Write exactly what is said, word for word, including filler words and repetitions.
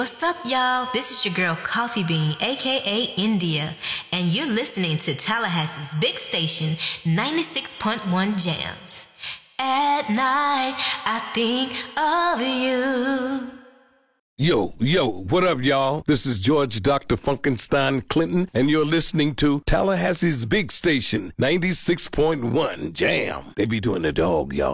What's up, y'all? This is your girl Coffee Bean, aka India, and you're listening to Tallahassee's big station, ninety-six point one Jams. At night, I think of you. Yo, yo, what up, y'all? This is George Doctor Funkenstein Clinton, and you're listening to Tallahassee's big station, ninety-six point one Jam. They be doing the dog, y'all.